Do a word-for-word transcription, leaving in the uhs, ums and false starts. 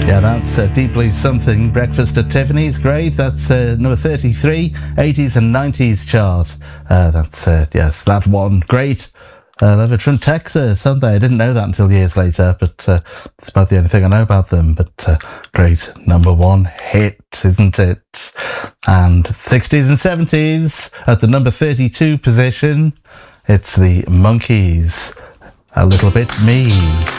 Yeah, that's uh, Deeply Something, Breakfast at Tiffany's, great. That's uh, number thirty-three, eighties and nineties chart. Uh, that's, uh, yes, that one, great. I uh, love it. From Texas, Sunday. I didn't know that until years later, but uh, it's about the only thing I know about them. But uh, great number one hit, isn't it? And sixties and seventies, at the number thirty-two position, it's the Monkees, A Little Bit Me.